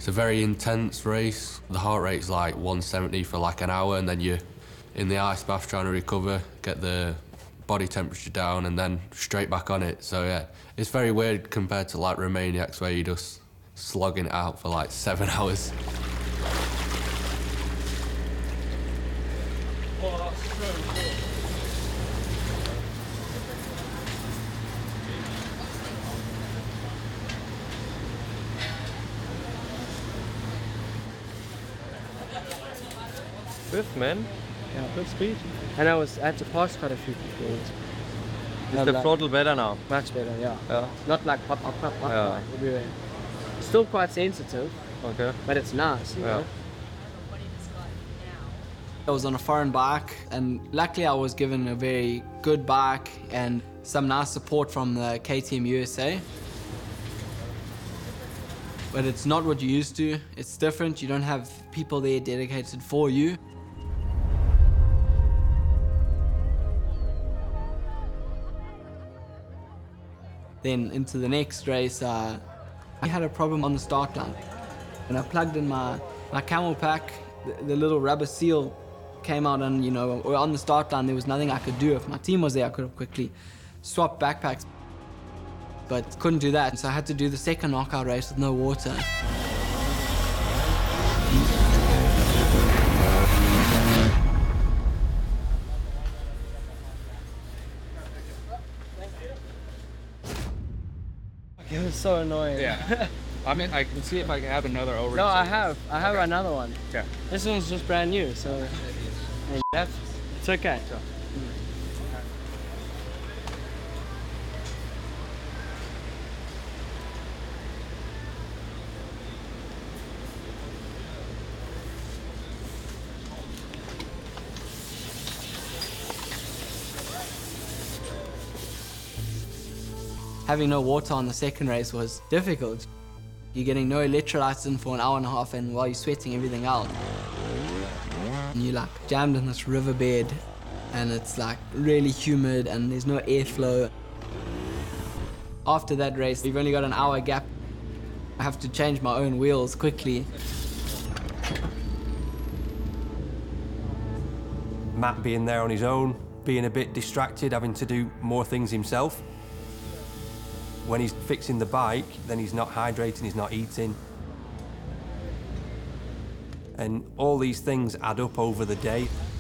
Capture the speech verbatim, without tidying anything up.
It's a very intense race. The heart rate's like one seventy for like an hour, and then you're in the ice bath trying to recover, get the body temperature down, and then straight back on it. So yeah, it's very weird compared to like Romaniacs where you're just slogging it out for like seven hours. Fifth, man. Yeah, good speed. And I was I had to pass quite a few people. Is the like, throttle better now? Much better, yeah. Yeah. Not like pop, pop, pop, pop. Yeah. Everywhere. Still quite sensitive. Okay. But it's nice, you yeah. know? I was on a foreign bike, and luckily I was given a very good bike and some nice support from the K T M U S A. But it's not what you used to. It's different. You don't have people there dedicated for you. Then into the next race, uh, I had a problem on the start line. And I plugged in my, my camel pack, the, the little rubber seal came out, and you know, on the start line there was nothing I could do. If my team was there, I could have quickly swapped backpacks. But couldn't do that, so I had to do the second knockout race with no water. It was so annoying. Yeah. I mean, I can see if I can have another O-ring. No, I have. I have okay. another one. Okay. This one's just brand new, so that's it's okay. Sure. Having no water on the second race was difficult. You're getting no electrolytes in for an hour and a half, and while you're sweating everything out. And you're like jammed in this riverbed, and it's like really humid and there's no airflow. After that race, you've only got an hour gap. I have to change my own wheels quickly. Matt being there on his own, being a bit distracted, having to do more things himself. When he's fixing the bike, then he's not hydrating, he's not eating. And all these things add up over the day.